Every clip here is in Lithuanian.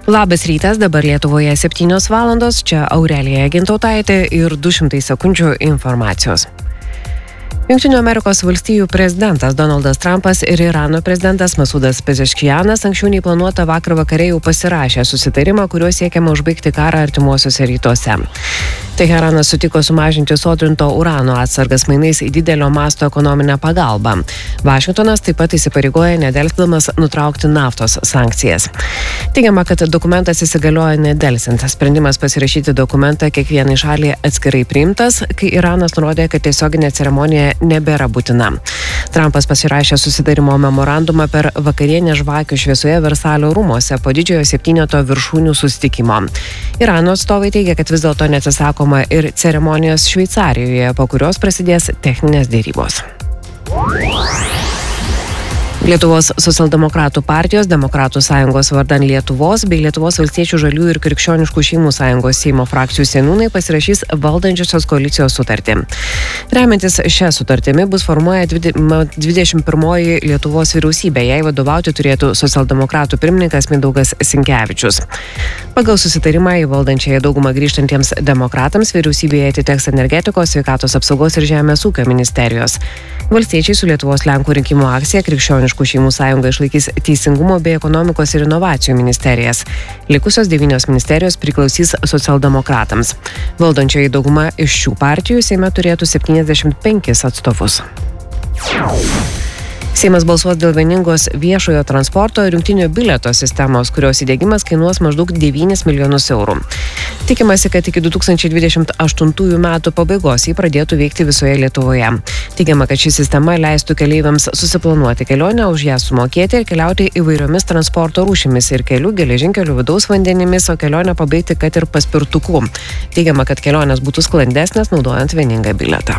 Labas rytas, dabar Lietuvoje 7 valandos, čia Aurelija Gintautaitė ir 200 sekundžių informacijos. Jungtinių Amerikos valstijų prezidentas Donaldas Trumpas ir Irano prezidentas Masudas Pezeškianas anksčiau nei planuota vakar vakare jau pasirašė susitarimą, kuriuo siekiama užbaigti karą artimuosiuose rytuose. Teheranas sutiko sumažinti sodrinto urano atsargas mainais į didelio masto ekonominę pagalbą. Vašingtonas taip pat įsipareigoja nedelsdamas nutraukti naftos sankcijas. Teigiama, kad dokumentas įsigalioja nedelsiant. Sprendimas pasirašyti dokumentą kiekvienai šaliai atskirai priimtas, kai Iranas nurodė, kad tiesioginė ceremonija nebėra būtina. Trumpas pasirašė susitarimo memorandumą per vakarienę žvakių šviesoje Versalio rūmuose po didžiojo 7 viršūnių susitikimo. Irano atstovai teigia, kad vis dėlto neatsisakoma ir ceremonijos Šveicarijoje, po kurios prasidės techninės dėrybos. Lietuvos socialdemokratų partijos, Demokratų sąjungos vardan Lietuvos bei Lietuvos valstiečių žaliųjų ir krikščioniškų šeimų sąjungos Seimo frakcijų seniūnai pasirašys valdančiosios koalicijos sutartį. Remiantis šią sutartimi bus formuoja 21 Lietuvos vyriausybė, jai vadovauti turėtų socialdemokratų pirmininkas Mindaugas Sinkevičius. Pagal susitarimą į valdančiąją daugumą grįžtantiems demokratams vyriausybėje atiteks energetikos, sveikatos apsaugos ir žemės ūkio ministerijos. Valstiečiai su Lietuvos Lenkų rinkimų akcija Krikščioniškų šeimų sąjunga išlaikys Teisingumo bei ekonomikos ir inovacijų ministerijas. Likusios 9 ministerijos priklausys socialdemokratams. Valdančioji dauguma iš šių partijų Seime turėtų 75 atstovus. Seimas balsuos dėl vieningos viešojo transporto ir jungtinio bilieto sistemos, kurios įdiegimas kainuos maždaug 9 milijonus eurų. Tikimasi, kad iki 2028 metų pabaigos jį pradėtų veikti visoje Lietuvoje. Teigiama, kad ši sistema leistų keleiviams susiplanuoti kelionę, už ją sumokėti ir keliauti įvairiomis transporto rūšimis ir kelių, geležinkelių, vidaus vandenimis, o kelionę pabaigti kad ir paspirtuku. Teigiama, kad kelionės būtų sklandesnės naudojant vieningą bilietą.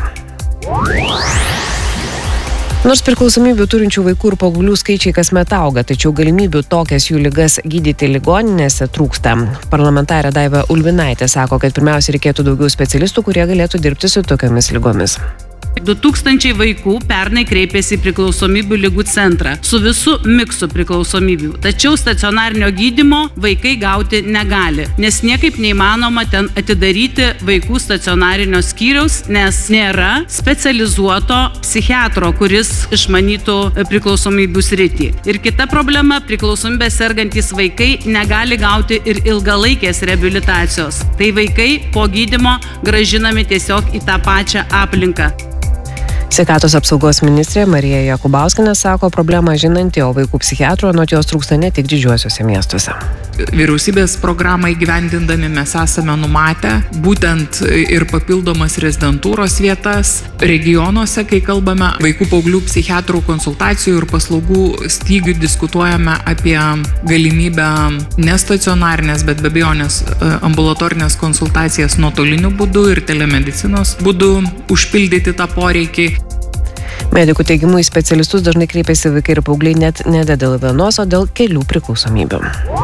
Nors priklausomybių turinčių vaikų ir paauglių skaičiai kasmet auga, tačiau galimybių tokias jų ligas gydyti ligoninėse trūksta. Parlamentarė Daiva Ulbinaitė sako, kad pirmiausia reikėtų daugiau specialistų, kurie galėtų dirbti su tokiomis ligomis. 2000 vaikų pernai kreipėsi į priklausomybių ligų centrą su visu miksu priklausomybių. Tačiau stacionarinio gydymo vaikai gauti negali, nes niekaip neįmanoma ten atidaryti vaikų stacionarinio skyriaus, nes nėra specializuoto psichiatro, kuris išmanytų priklausomybių sritį. Ir kita problema, priklausomybė sergantys vaikai negali gauti ir ilgalaikės reabilitacijos. Tai vaikai po gydymo grąžinami tiesiog į tą pačią aplinką. Sveikatos apsaugos ministrė Marija Jakubauskienė sako problemą žinanti, o vaikų psichiatro anot jos trūksta ne tik didžiuosiuose miestuose. Vyriausybės programą įgyvendindami mes esame numatę būtent ir papildomas rezidentūros vietas regionuose, kai kalbame vaikų paauglių psichiatrų konsultacijų ir paslaugų stygių, diskutuojame apie galimybę nestacionarinės, bet be abejonės ambulatorinės konsultacijas nuotoliniu būdu ir telemedicinos būdu užpildyti tą poreikį. Medikų teigimu į specialistus dažnai kreipiasi vaikai ir paaugliai net ne dėl vienos, o dėl kelių priklausomybių.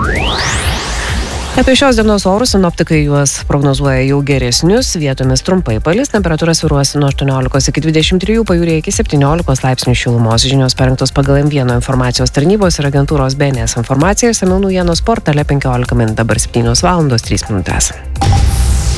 Apie šios dienos orus sinoptikai juos prognozuoja jau geresnius, vietomis trumpai palis, temperatūra svyruos nuo 18 iki 23, pajūryje iki 17 laipsnių šilumos. Žinios parengtos pagal M1 informacijos tarnybos ir agentūros BNS informacijos, naujienų portale 15 min, dabar 7 valandos 3 minutės.